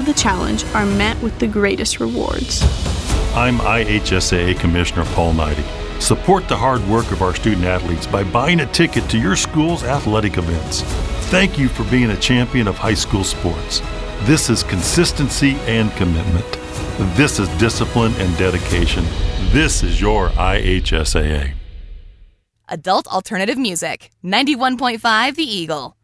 the challenge are met with the greatest rewards. I'm IHSAA Commissioner Paul Knighty. Support the hard work of our student athletes by buying a ticket to your school's athletic events. Thank you for being a champion of high school sports. This is consistency and commitment. This is discipline and dedication. This is your IHSAA. Adult alternative music. 91.5 The Eagle.